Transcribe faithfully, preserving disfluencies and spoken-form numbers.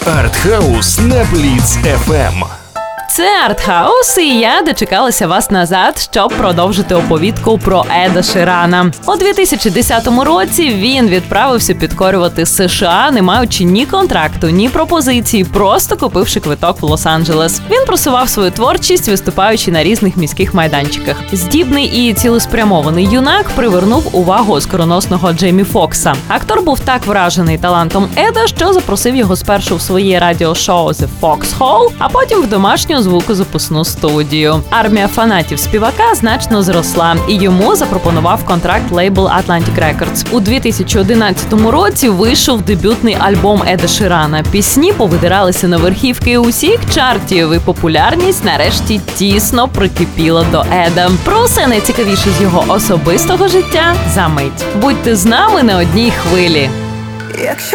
Артхаус на Бліц еф ем. Це Артхаус, і я дочекалася вас назад, щоб продовжити оповідку про Еда Ширана. У дві тисячі десятому році він відправився підкорювати США, не маючи ні контракту, ні пропозиції, просто купивши квиток в Лос-Анджелес. Він просував свою творчість, виступаючи на різних міських майданчиках. Здібний і цілеспрямований юнак привернув увагу оскароносного Джеймі Фокса. Актор був так вражений талантом Еда, що запросив його спершу в своє радіошоу The Fox Hall, а потім в домашню звукозаписну студію. Армія фанатів співака значно зросла, і йому запропонував контракт лейбл Atlantic Records. У дві тисячі одинадцятому році вийшов дебютний альбом Еда Ширана. Пісні повидиралися на верхівки усіх чартів, і популярність нарешті тісно прикипіла до Еда. Про все найцікавіше з його особистого життя за мить. Будьте з нами на одній хвилі.